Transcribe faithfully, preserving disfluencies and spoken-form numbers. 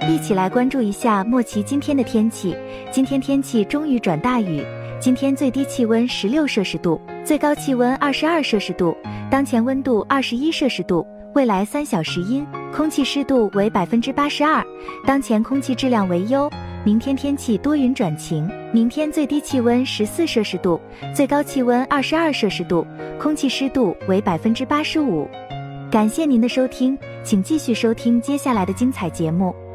一起来关注一下莫奇今天的天气。今天天气中雨转大雨，今天最低气温十六摄氏度，最高气温二十二摄氏度，当前温度二十一摄氏度，未来三小时阴，空气湿度为百分之八十二，当前空气质量为优。明天天气多云转晴，明天最低气温十四摄氏度，最高气温二十二摄氏度，空气湿度为百分之八十五。感谢您的收听，请继续收听接下来的精彩节目。